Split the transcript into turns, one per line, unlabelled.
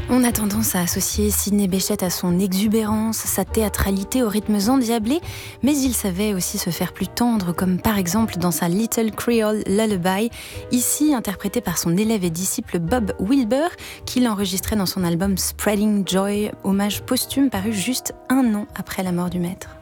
On a tendance à associer Sidney Bechet à son exubérance, sa théâtralité aux rythmes endiablés, mais il savait aussi se faire plus tendre, comme par exemple dans sa Little Creole Lullaby, ici interprétée par son élève et disciple Bob Wilber, qu'il enregistrait dans son album Spreading Joy, hommage posthume paru juste un an après la mort du maître.